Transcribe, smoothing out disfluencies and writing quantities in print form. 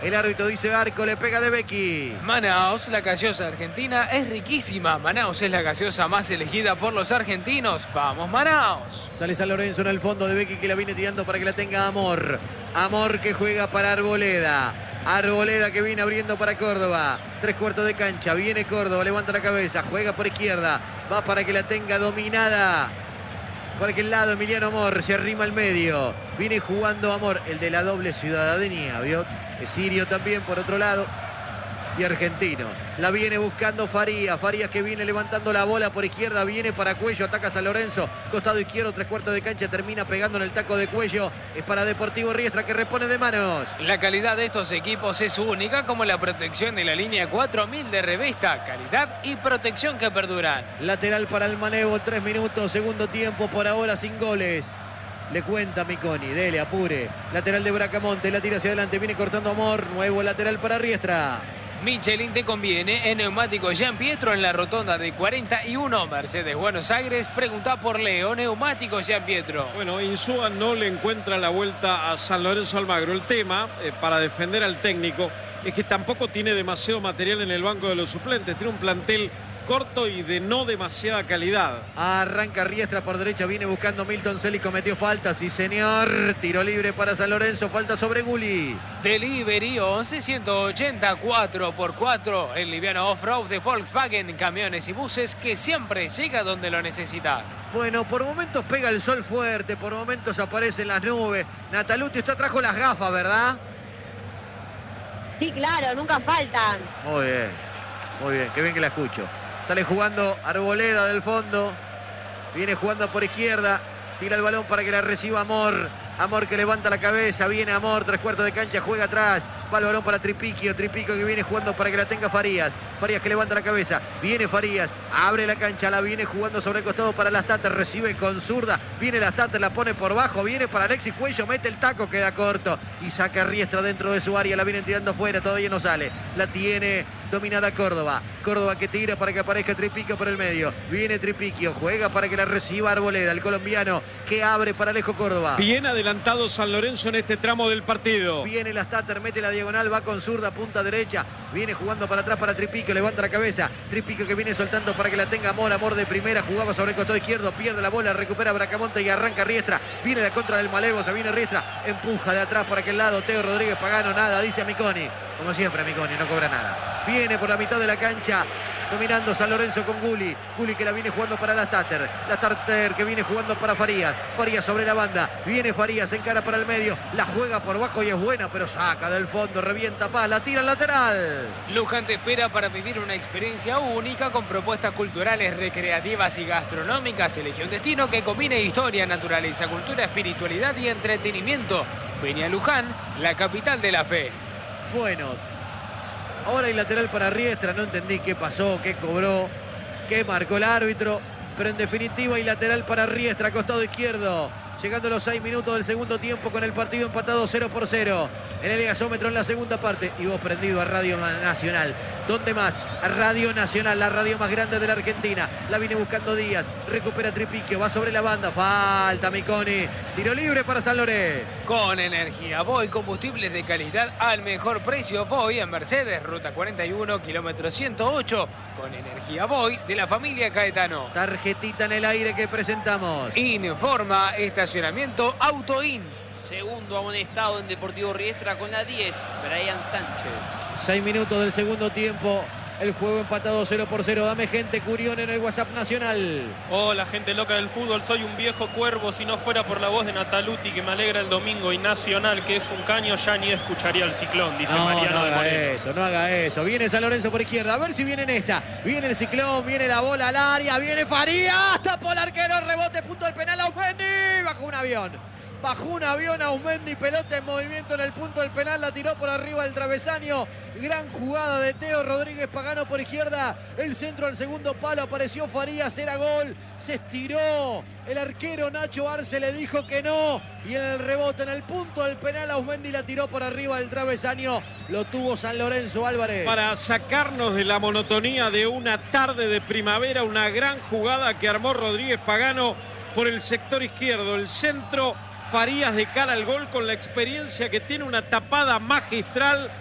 El árbitro dice arco, le pega de Becky. Manaos, la gaseosa argentina, es riquísima. Manaos es la gaseosa más elegida por los argentinos. ¡Vamos, Manaos! Sale San Lorenzo en el fondo de Becky que la viene tirando para que la tenga Amor. Amor que juega para Arboleda. Arboleda que viene abriendo para Córdoba. 3/4 de cancha. Viene Córdoba, levanta la cabeza. Juega por izquierda. Va para que la tenga dominada. Por aquel lado Emiliano Amor se arrima al medio. Viene jugando Amor, el de la doble ciudadanía, ¿vio? Es sirio también por otro lado y argentino. La viene buscando Farías. Farías que viene levantando la bola por izquierda. Viene para Cuello, ataca San Lorenzo. Costado izquierdo, 3/4 de cancha. Termina pegando en el taco de Cuello. Es para Deportivo Riestra que repone de manos. La calidad de estos equipos es única, como la protección de la línea 4000 de Revista. Calidad y protección que perduran. Lateral para el Manevo, 3 minutos. Segundo tiempo por ahora sin goles. Le cuenta Miconi, dele, apure. Lateral de Bracamonte, la tira hacia adelante, viene cortando Amor. Nuevo lateral para Riestra. Michelin te conviene en neumáticos Jean Pietro en la rotonda de 41. Mercedes Buenos Aires, pregunta por Leo, neumáticos Jean Pietro. Bueno, Insúa no le encuentra la vuelta a San Lorenzo Almagro. El tema, para defender al técnico, es que tampoco tiene demasiado material en el banco de los suplentes. Tiene un plantel corto y de no demasiada calidad. Arranca Riestra por derecha, viene buscando Milton Celi, cometió falta, sí señor. Tiro libre para San Lorenzo, falta sobre Gulli. Delivery 11-180 4x4, el liviano off-road de Volkswagen, camiones y buses que siempre llega donde lo necesitas. Bueno, por momentos pega el sol fuerte, por momentos aparecen las nubes. Nataluti, usted trajo las gafas, ¿verdad? Sí, claro, nunca faltan. Muy bien, qué bien que la escucho. Sale jugando Arboleda del fondo. Viene jugando por izquierda. Tira el balón para que la reciba Amor. Amor que levanta la cabeza. Viene Amor, 3/4 de cancha. Juega atrás. Va el balón para Tripiquio. Tripiquio que viene jugando para que la tenga Farías. Farías que levanta la cabeza. Viene Farías. Abre la cancha. La viene jugando sobre el costado para las Tatas. Recibe con zurda. Viene las Tatas. La pone por bajo. Viene para Alexis Cuello. Mete el taco. Queda corto. Y saca Riestra dentro de su área. La vienen tirando fuera. Todavía no sale. La tiene dominada Córdoba. Córdoba que tira para que aparezca Tripiquio por el medio. Viene Tripiquio. Juega para que la reciba Arboleda. El colombiano que abre para Alejo Córdoba. Bien adelantado San Lorenzo en este tramo del partido. Viene las Tater, mete la diagonal, va con zurda, punta derecha. Viene jugando para atrás para Tripiquio, levanta la cabeza. Tripiquio que viene soltando para que la tenga Amor. Amor de primera, jugaba sobre el costado izquierdo, pierde la bola, recupera Bracamonte y arranca Riestra. Viene la contra del Malevo, se viene Riestra, empuja de atrás para aquel lado. Teo Rodríguez Pagano, nada, dice a Miconi. Como siempre Miconi, no cobra nada. Viene por la mitad de la cancha. Dominando San Lorenzo con Gulli. Gulli que la viene jugando para las Tater. La Tater que viene jugando para Farías. Farías sobre la banda. Viene Farías, se encara para el medio. La juega por bajo y es buena, pero saca del fondo. Revienta Paz, la tira al lateral. Luján te espera para vivir una experiencia única con propuestas culturales, recreativas y gastronómicas. Elige un destino que combine historia, naturaleza, cultura, espiritualidad y entretenimiento. Ven a Luján, la capital de la fe. Bueno, ahora hay lateral para Riestra, no entendí qué pasó, qué cobró, qué marcó el árbitro, pero en definitiva hay lateral para Riestra, costado izquierdo. Llegando a los 6 minutos del segundo tiempo con el partido empatado 0-0. En el gasómetro en la segunda parte. Y vos prendido a Radio Nacional. ¿Dónde más? A Radio Nacional, la radio más grande de la Argentina. La viene buscando Díaz. Recupera Tripiquio. Va sobre la banda. Falta Miconi. Tiro libre para San Lorenzo. Con energía Voy, combustibles de calidad al mejor precio. Voy en Mercedes, ruta 41, kilómetro 108. Con energía Voy de la familia Caetano. Tarjetita en el aire que presentamos. Informa estacionamiento Autoin. Segundo amonestado en Deportivo Riestra con la 10, Brian Sánchez. 6 minutos del segundo tiempo. El juego empatado 0-0. Dame gente, Curión en el WhatsApp nacional. Hola, gente loca del fútbol. Soy un viejo cuervo. Si no fuera por la voz de Nataluti, que me alegra el domingo, y Nacional, que es un caño, ya ni escucharía el Ciclón, dice Mariano. No haga Moreno. eso, no haga eso. Viene San Lorenzo por izquierda. A ver si viene en esta. Viene el Ciclón, viene la bola al área. Viene Farías. Tapó el arquero. Rebote, punto del penal. Aumendi. Bajó un avión. Bajó un avión Aumendi, pelota en movimiento en el punto del penal, la tiró por arriba del travesaño. Gran jugada de Teo Rodríguez Pagano por izquierda. El centro al segundo palo, apareció Farías, era gol. Se estiró el arquero Nacho Arce, le dijo que no. Y en el rebote en el punto del penal, Aumendi la tiró por arriba del travesaño. Lo tuvo San Lorenzo, Álvarez. Para sacarnos de la monotonía de una tarde de primavera, una gran jugada que armó Rodríguez Pagano por el sector izquierdo. El centro, Farías de cara al gol con la experiencia que tiene, una tapada magistral